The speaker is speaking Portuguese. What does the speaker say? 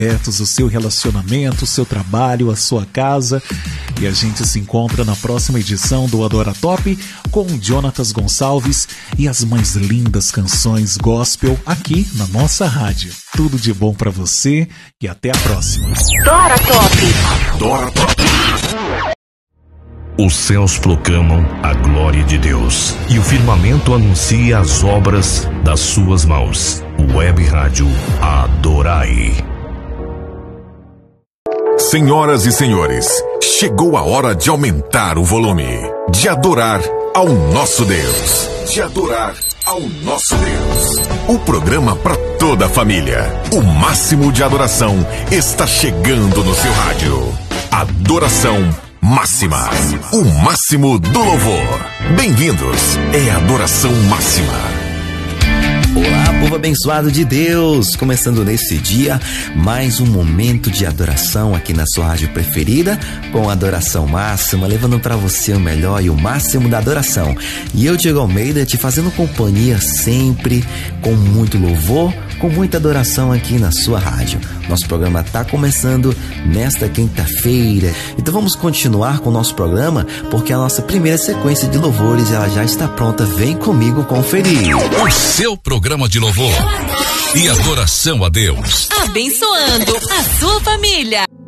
o seu relacionamento, o seu trabalho, a sua casa. E a gente se encontra na próxima edição do Adora Top com o Jonatas Gonçalves e as mais lindas canções gospel aqui na nossa rádio. Tudo de bom pra você e até a próxima. Adora Top. Adora Top. Os céus proclamam a glória de Deus e o firmamento anuncia as obras das suas mãos. Web Rádio Adorai. Senhoras e senhores, chegou a hora de aumentar o volume, de adorar ao nosso Deus. De adorar ao nosso Deus. O programa para toda a família. O máximo de adoração está chegando no seu rádio. Adoração máxima. O máximo do louvor. Bem-vindos. É Adoração Máxima. Olá, povo abençoado de Deus! Começando nesse dia, mais um momento de adoração aqui na sua rádio preferida, com Adoração Máxima, levando para você o melhor e o máximo da adoração. E eu, Diego Almeida, te fazendo companhia sempre, com muito louvor, com muita adoração aqui na sua rádio. Nosso programa está começando nesta quinta-feira. Então vamos continuar com o nosso programa, porque a nossa primeira sequência de louvores ela já está pronta. Vem comigo conferir. O seu programa de louvor e adoração a Deus. Abençoando a sua família.